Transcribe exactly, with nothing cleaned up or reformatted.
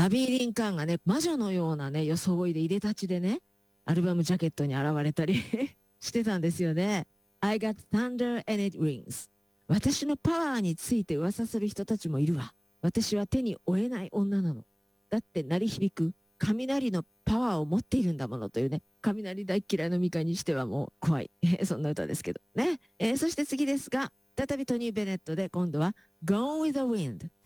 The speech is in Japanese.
アビー・リンカーンがね、魔女のようなね、装いで、いでたちでね、アルバムジャケットに現れたりしてたんですよね。I got thunder and it rings. 私のパワーについて噂する人たちもいるわ。私は手に負えない女なの。だって鳴り響く雷のパワーを持っているんだものというね、雷大嫌いのミカにしてはもう怖い。そんな歌ですけどね。えー、そして次ですが、再びトニー・ベネットで今度は Gone with the Wind。